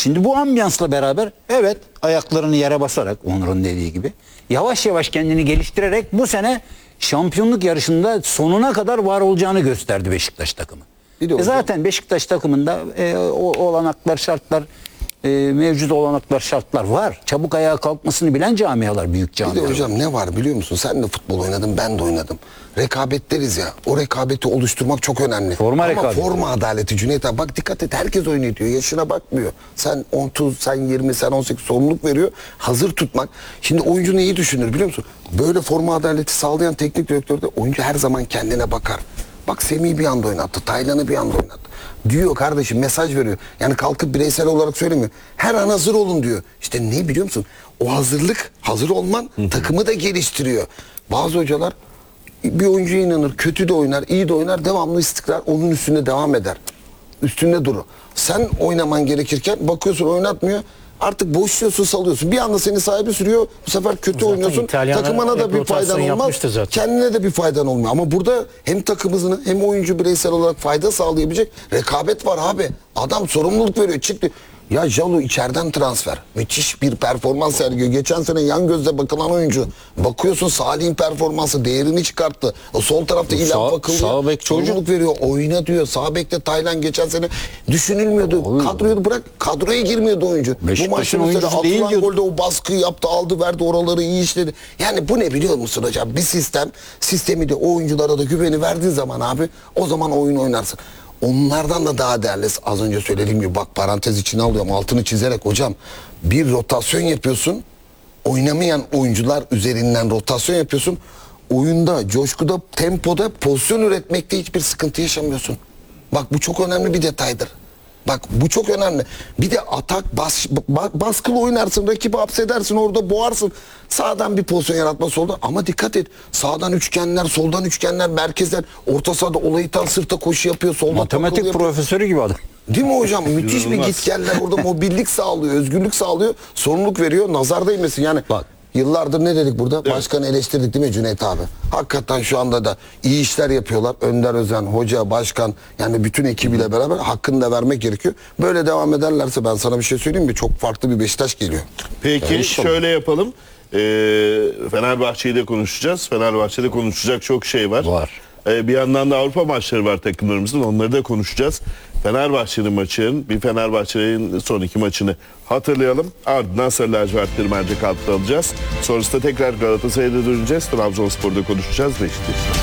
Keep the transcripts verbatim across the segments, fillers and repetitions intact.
Şimdi bu ambiyansla beraber evet ayaklarını yere basarak Onur'un dediği gibi yavaş yavaş kendini geliştirerek bu sene şampiyonluk yarışında sonuna kadar var olacağını gösterdi Beşiktaş takımı. E zaten Beşiktaş takımında e, o olanaklar, şartlar, e, mevcut olanaklar, şartlar var. Çabuk ayağa kalkmasını bilen camialar, büyük camialar. Bir de hocam ne var biliyor musun? Sen de futbol oynadın, ben de oynadım. Rekabet deriz ya. O rekabeti oluşturmak çok önemli. Forma Ama rekabeti. forma adaleti Cüneyt abi. Bak dikkat et, herkes oynatıyor. Yaşına bakmıyor. Sen otuz, sen yirmi, sen on sekiz sorumluluk veriyor. Hazır tutmak. Şimdi oyuncu neyi düşünür biliyor musun? Böyle forma adaleti sağlayan teknik direktörde oyuncu her zaman kendine bakar. Bak Semih'i bir anda oynattı. Taylan'ı bir anda oynattı. Diyor kardeşim, mesaj veriyor. Yani kalkıp bireysel olarak söylemiyor. Her an hazır olun diyor. İşte ne biliyor musun? O hazırlık, hazır olman takımı da geliştiriyor. Bazı hocalar bir oyuncuya inanır, kötü de oynar, iyi de oynar, devamlı istikrar onun üstünde devam eder. Üstünde durur. Sen oynaman gerekirken bakıyorsun oynatmıyor. Artık boşluyorsun, salıyorsun. Bir anda seni sahibi sürüyor. Bu sefer kötü zaten oynuyorsun. İtalyanlar takımına da bir faydan olmaz. Kendine de bir faydan olmuyor. Ama burada hem takımımızın hem oyuncu bireysel olarak fayda sağlayabilecek rekabet var abi. Adam sorumluluk veriyor. Çıktı. Ya Jalo içeriden transfer. Müthiş bir performans sergiliyor. Geçen sene yan gözle bakılan oyuncu. Bakıyorsun Salih'in performansı değerini çıkarttı. O sol tarafta ilan bakılıyor. Sağ bek sorumluluk veriyor. Oyna diyor. Sağ bekte Taylan geçen sene düşünülmüyordu. Oy. Kadroyu bırak. Kadroya girmiyordu oyuncu. Bu maçın oyuncusu atılan golde o baskıyı yaptı, aldı, verdi, oraları iyi işledi. Yani bu ne biliyor musun hocam? Bir sistem, sistemi de o oyunculara da güveni verdiğin zaman abi, o zaman oyun oynarsın. Onlardan da daha değerli. Az önce söylediğim gibi bak, parantez içine alıyorum, altını çizerek hocam. Bir rotasyon yapıyorsun. Oynamayan oyuncular üzerinden rotasyon yapıyorsun. Oyunda, coşkuda, tempoda, pozisyon üretmekte hiçbir sıkıntı yaşamıyorsun. Bak bu çok önemli bir detaydır. Bak bu çok önemli. Bir de atak, bas, baskılı oynarsın, rakibi hapsedersin, orada boğarsın. Sağdan bir pozisyon yaratma, solda. Ama dikkat et. Sağdan üçgenler, soldan üçgenler, merkezler. Orta sahada olayı tam sırta koşu yapıyor. Solda matematik profesörü gibi adam. Değil mi hocam? Müthiş bir gitgeller, orada mobillik sağlıyor, özgürlük sağlıyor, sorumluluk veriyor. Nazar değmesin yani. Bak. Yıllardır ne dedik burada? Evet. Başkanı eleştirdik değil mi Cüneyt abi? Hakikaten şu anda da iyi işler yapıyorlar. Önder Özen, hoca, başkan, yani bütün ekibiyle beraber hakkını da vermek gerekiyor. Böyle devam ederlerse ben sana bir şey söyleyeyim mi? Çok farklı bir Beşiktaş geliyor. Peki evet, şöyle yapalım. Ee, Fenerbahçe'yi de konuşacağız. Fenerbahçe'de konuşacak çok şey var. Var. Ee, bir yandan da Avrupa maçları var takımlarımızın. Onları da konuşacağız. Fenerbahçe'nin maçının, bir Fenerbahçe'nin son iki maçını hatırlayalım. Ardından Sarı Lacivertleri mercek altına alacağız. Sonrasında tekrar Galatasaray'da döneceğiz. Trabzonspor'da konuşacağız. Beşiktaş'ta.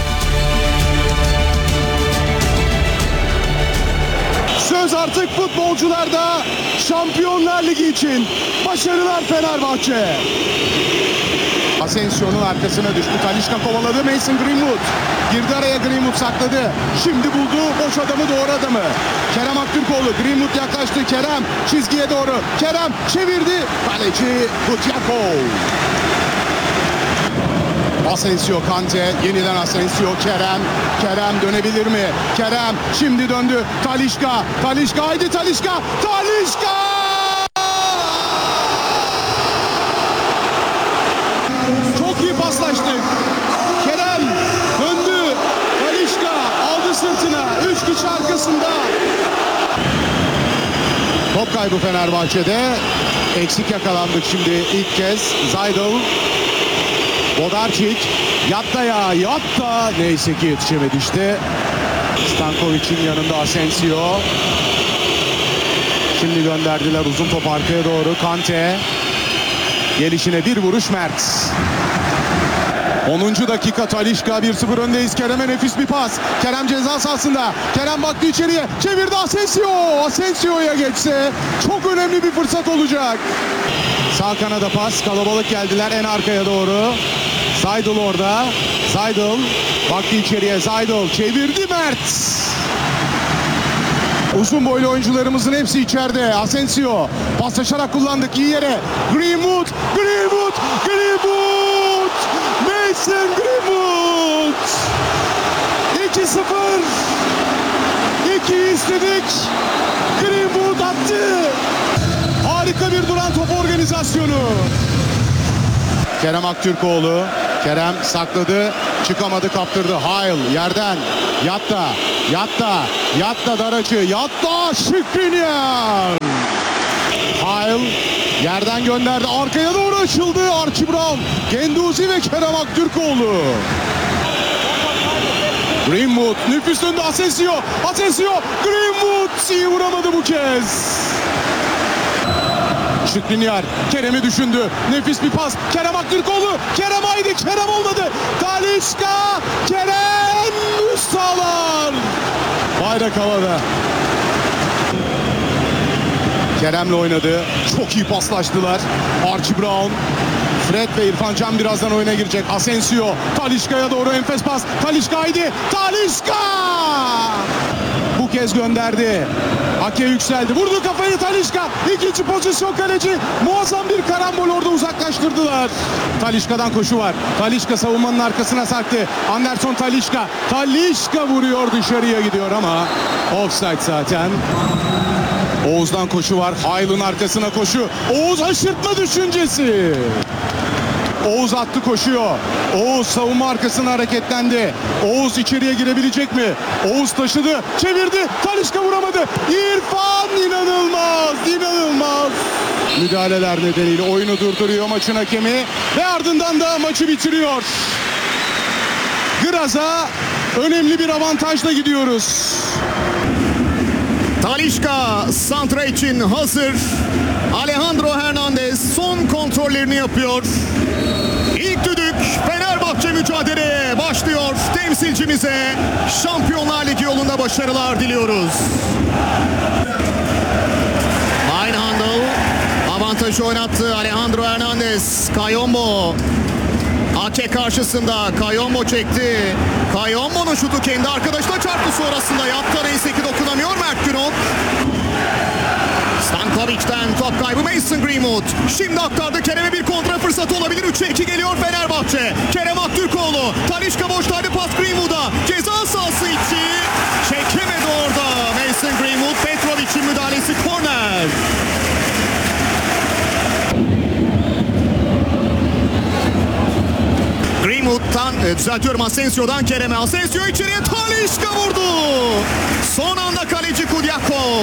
Söz artık futbolcularda. Şampiyonlar Ligi için başarılar Fenerbahçe. Asensio'nun arkasına düştü. Talisca kovaladı. Mason Greenwood girdi araya, Greenwood sakladı. Şimdi buldu boş adamı, doğru adamı. Kerem Aktürkoğlu, Greenwood yaklaştı. Kerem çizgiye doğru. Kerem çevirdi. Kaleci Butyakov. Asensio, Kante, yeniden Asensio, Kerem. Kerem dönebilir mi? Kerem şimdi döndü. Talisca, Talisca, haydi Talisca. Talisca! Çok iyi paslaştık. Kerem döndü. Talisca aldı sırtına. Üç kişi arkasında. Top kaybı Fenerbahçe'de. Eksik yakalandık şimdi ilk kez. Zaydel. Bodarčić. Yatta ya. Yatta. Neyse ki yetişemedi işte. Stankovic'in yanında Asensio. Şimdi gönderdiler uzun top arkaya doğru. Kante. Gelişine bir vuruş Mert. onuncu dakika Talisca, bir sıfır öndeyiz. Kerem'e nefis bir pas. Kerem ceza sahasında. Kerem baktı içeriye. Çevirdi Asensio. Asensio'ya geçse çok önemli bir fırsat olacak. Sağ kanada pas. Kalabalık geldiler en arkaya doğru. Zaydel orada. Zaydel baktı içeriye. Zaydel çevirdi Mert. Uzun boylu oyuncularımızın hepsi içeride. Asensio paslaşarak kullandık iyi yere. Greenwood, Greenwood, Greenwood. Mason Greenwood. iki sıfır. iki istedik. Greenwood attı. Harika bir duran top organizasyonu. Kerem Aktürkoğlu. Kerem sakladı. Çıkamadı, kaptırdı. Hayl yerden. Yatta. Yatta. Yatta dar açı. Yatta. Şükrünyar. Yerden gönderdi. Arkaya doğru açıldı. Archie Brown, Genduzi ve Kerem Aktürkoğlu. Greenwood nüfus önünde Asensio. Asensio. Greenwood iyi vuramadı bu kez. Şükrünyar Kerem'i düşündü. Nefis bir pas. Kerem Aktürkoğlu. Kerem haydi. Kerem olmadı. Talisca. Kerem üst sağlar. Bayrak havada. Kerem'le oynadı. Çok iyi paslaştılar. Archie Brown. Fred ve İrfan Can birazdan oyuna girecek. Asensio. Talisca'ya doğru enfes pas. Talisca haydi. Talisca! Bu kez gönderdi. Ake yükseldi. Vurdu kafayı Talisca. İkinci pozisyon kaleci. Muazzam bir karambol orada uzaklaştırdılar. Talisca'dan koşu var. Talisca savunmanın arkasına sarktı. Anderson Talisca. Talisca vuruyor, dışarıya gidiyor ama offside zaten. Oğuz'dan koşu var. Hayl'ın arkasına koşu. Oğuz haşırtma düşüncesi. Oğuz attı, koşuyor. Oğuz savunma arkasına hareketlendi. Oğuz içeriye girebilecek mi? Oğuz taşıdı, çevirdi. Talisca vuramadı. İrfan inanılmaz, inanılmaz. Müdahaleler nedeniyle oyunu durduruyor maçın hakemi ve ardından da maçı bitiriyor. Graz'a önemli bir avantajla gidiyoruz. Talisca santra için hazır. Alejandro Hernandez son kontrollerini yapıyor. İlk düdük, Fenerbahçe mücadeleye başlıyor. Temsilcimize Şampiyonlar Ligi yolunda başarılar diliyoruz. Wijnaldum avantajı oynattı. Alejandro Hernandez. Kayombo Ake karşısında. Kayombo çekti. Kayombo'nun şutu kendi arkadaşına çarptı, sonrasında yaptı. Neyse ki dokunamıyor Mert Günok. Stankovic'den top kaybı Mason Greenwood. Şimdi aktardı Kerem'e, bir kontra fırsatı olabilir. üçe iki geliyor Fenerbahçe. Kerem Aktürkoğlu. Talisca boştaydı, pas Greenwood'a. Ceza sahası içi. Çekemedi orada Mason Greenwood. Petrovic'in müdahalesi, korner. Greenwood'dan, e, düzeltiyorum, Asensio'dan Kerem'e. Asensio içeriye, Talisca vurdu. Son anda kaleci Kudyakov.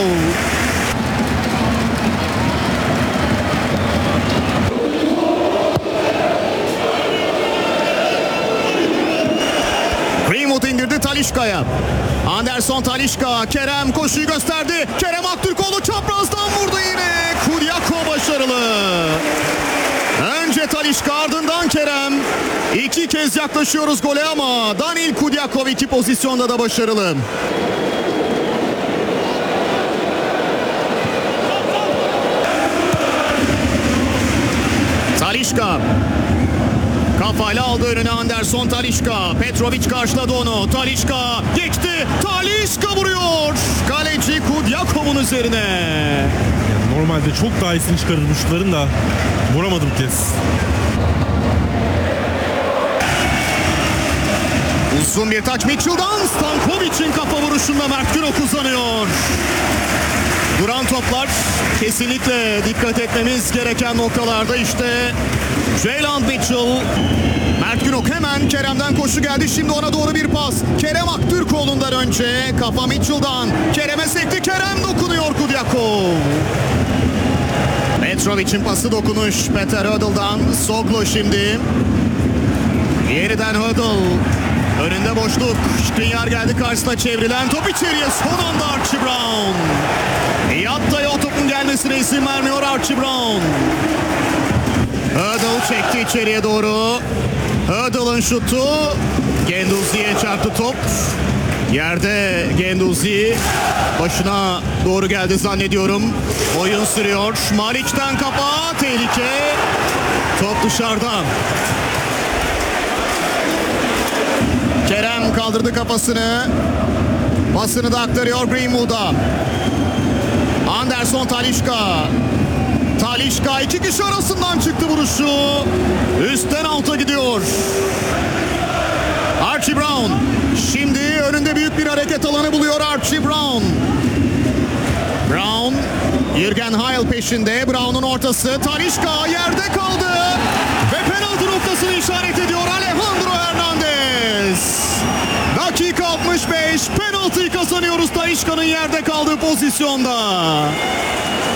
Greenwood indirdi Talisca'ya. Anderson Talisca. Kerem koşuyu gösterdi. Kerem Aktürkoğlu çaprazdan vurdu yine. Kudyakov başarılı. Önce Talisca, ardından Kerem. İki kez yaklaşıyoruz gole ama Danil Kudyakov iki pozisyonda da başarılı. Talisca. Kafayla aldı önüne Anderson Talisca. Petrovic karşıladı onu. Talisca geçti. Talisca vuruyor. Kaleci Kudyakov'un üzerine. Yani normalde çok daha iyisini çıkarır bu şutların da vuramadı bu kez. Uzun bir taç Mitchell'dan, Stankovic'in kafa vuruşunda Mert Günok uzanıyor. Duran toplar kesinlikle dikkat etmemiz gereken noktalarda. İşte Jalen Mitchell. Mert Günok hemen Kerem'den koşu geldi. Şimdi ona doğru bir pas. Kerem Aktürkoğlu'ndan önce kafa Mitchell'dan. Kerem'e sekti. Kerem dokunuyor Kudyakov. Petrovic'in pası dokunuş. Peter Hödl'dan. Soglo şimdi. Yeniden Hödl. Önünde boşluk. Skriniar geldi karşısına, çevrilen top içeriye. Son anda Archie Brown. Yatta'ya o topun gelmesine izin vermiyor Archie Brown. Hödl çekti içeriye doğru. Hödl'ın şutu. Genduzi'ye çarptı top. Yerde Genduzi. Başına doğru geldi zannediyorum. Oyun sürüyor. Malik'ten kafa. Tehlike. Top dışarıda. Kerem kaldırdı kafasını. Pasını da aktarıyor Greenwood'a. Anderson Talisca. Talisca iki kişi arasından çıktı vuruşu. Üstten alta gidiyor. Archie Brown. Şimdi önünde büyük bir hareket alanı buluyor Archie Brown. Brown. Jürgen Heil peşinde. Brown'un ortası. Talisca yerde kaldı. Ve penaltı noktasını işaret ediyor Alejandro Hernandez. Dakika altmış beş. Penaltıyı kazanıyoruz Talisca'nın yerde kaldığı pozisyonda.